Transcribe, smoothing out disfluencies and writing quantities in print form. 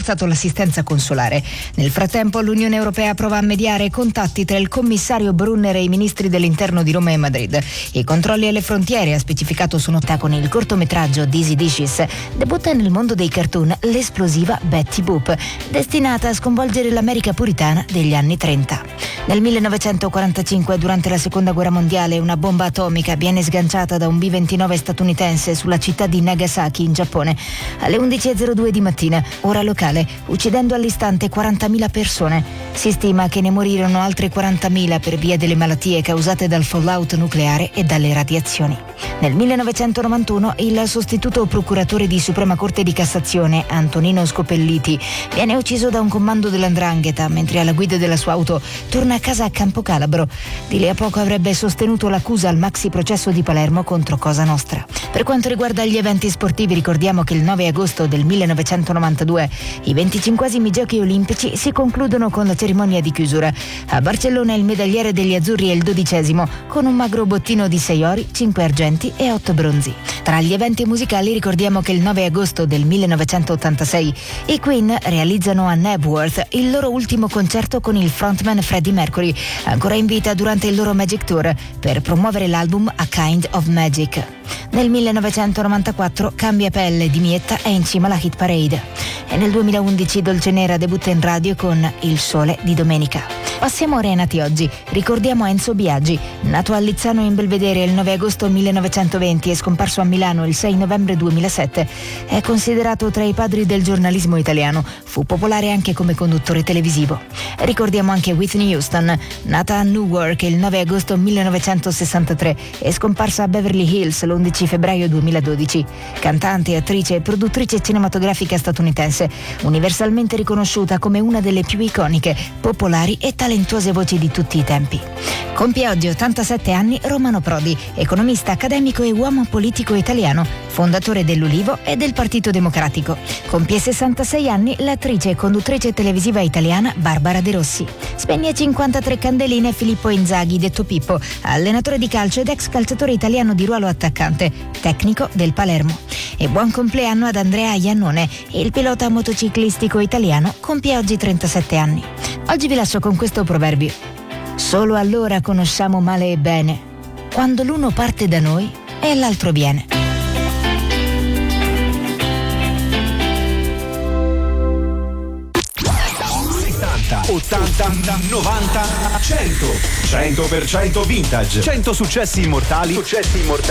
rafforzato l'assistenza consolare. Nel frattempo l'Unione Europea prova a mediare contatti tra il commissario Brunner e i ministri dell'interno di Roma e Madrid. I controlli alle frontiere, ha specificato su nota con il cortometraggio Dizzy Dishes, debutta nel mondo dei cartoon l'esplosiva Betty Boop, destinata a sconvolgere l'America puritana degli anni 30. Nel 1945, durante la Seconda Guerra Mondiale, una bomba atomica viene sganciata da un B-29 statunitense sulla città di Nagasaki, in Giappone, alle 11:02 di mattina, ora locale, uccidendo all'istante 40.000 persone. Si stima che ne morirono altre 40.000 per via delle malattie causate dal fallout nucleare e dalle radiazioni. Nel 1991 il sostituto procuratore di Suprema Corte di Cassazione, Antonino Scopelliti, viene ucciso da un comando dell''ndrangheta mentre alla guida della sua auto torna a casa a Campocalabro. Di lì a poco avrebbe sostenuto l'accusa al maxi processo di Palermo contro Cosa Nostra. Per quanto riguarda gli eventi sportivi, ricordiamo che il 9 agosto del 1992 i 25esimi Giochi Olimpici si concludono con la cerimonia di chiusura. A Barcellona il medagliere degli azzurri è il 12° con un magro bottino di 6 ori, 5 argenti e 8 bronzi. Tra gli eventi musicali ricordiamo che il 9 agosto del 1986 i Queen realizzano a Knebworth il loro ultimo concerto con il frontman Freddie Mercury, ancora in vita durante il loro Magic Tour, per promuovere l'album A Kind of Magic. Nel 1994 Cambia pelle di Mietta è in cima alla hit parade e nel 2011 Dolce Nera debutta in radio con Il sole di domenica. Passiamo ora ai nati oggi. Ricordiamo Enzo Biagi, nato a Lizzano in Belvedere il 9 agosto 1920 e scomparso a Milano il 6 novembre 2007. È considerato tra i padri del giornalismo italiano. Fu popolare anche come conduttore televisivo. Ricordiamo anche Whitney Houston, nata a Newark il 9 agosto 1963 e scomparsa a Beverly Hills l'11 febbraio 2012. Cantante, attrice e produttrice cinematografica statunitense, universalmente riconosciuta come una delle più iconiche, popolari e talentuose voci di tutti i tempi. Compie oggi 87 anni Romano Prodi, economista, accademico e uomo politico italiano, fondatore dell'Ulivo e del Partito Democratico. Compie 66 anni l'attrice e conduttrice televisiva italiana Barbara De Rossi. Spegne 53 candeline Filippo Inzaghi, detto Pippo, allenatore di calcio ed ex calciatore italiano di ruolo attaccante, tecnico del Palermo. E buon compleanno ad Andrea Iannone, il pilota motociclistico italiano, compie oggi 37 anni. Oggi vi lascio con questo proverbio: solo allora conosciamo male e bene, quando l'uno parte da noi e l'altro viene. 80, 90, 100. 100% vintage. 100 successi immortali.